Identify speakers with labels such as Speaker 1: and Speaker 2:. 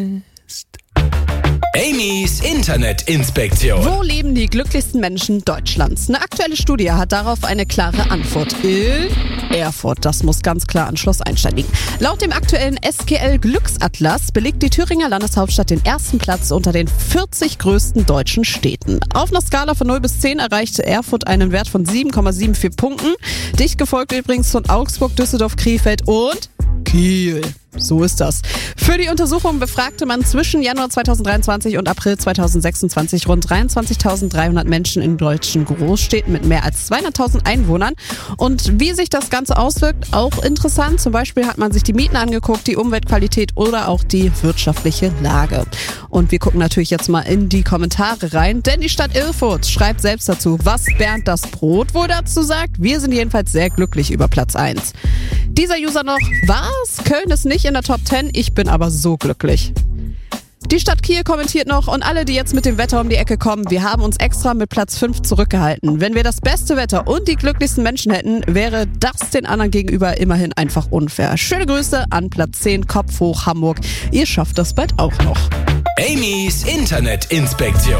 Speaker 1: Amy's Internetinspektion.
Speaker 2: Wo leben die glücklichsten Menschen Deutschlands? Eine aktuelle Studie hat darauf eine klare Antwort. In Erfurt. Das muss ganz klar an Schloss Einstein liegen. Laut dem aktuellen SGL Glücksatlas belegt die Thüringer Landeshauptstadt den ersten Platz unter den 40 größten deutschen Städten. Auf einer Skala von 0 bis 10 erreichte Erfurt einen Wert von 7,74 Punkten. Dicht gefolgt übrigens von Augsburg, Düsseldorf, Krefeld und Kiel. So ist das. Für die Untersuchung befragte man zwischen Januar 2023 und April 2026 rund 23.300 Menschen in deutschen Großstädten mit mehr als 200.000 Einwohnern. Und wie sich das Ganze auswirkt, auch interessant. Zum Beispiel hat man sich die Mieten angeguckt, die Umweltqualität oder auch die wirtschaftliche Lage. Und wir gucken natürlich jetzt mal in die Kommentare rein, denn die Stadt Erfurt schreibt selbst dazu, was Bernd das Brot wohl dazu sagt. Wir sind jedenfalls sehr glücklich über Platz 1. Dieser User noch, was? Köln ist nicht in der Top 10, ich bin aber so glücklich. Die Stadt Kiel kommentiert noch, und alle, die jetzt mit dem Wetter um die Ecke kommen, wir haben uns extra mit Platz 5 zurückgehalten. Wenn wir das beste Wetter und die glücklichsten Menschen hätten, wäre das den anderen gegenüber immerhin einfach unfair. Schöne Grüße an Platz 10, Kopf hoch Hamburg. Ihr schafft das bald auch noch.
Speaker 1: Amy's Internetinspektion.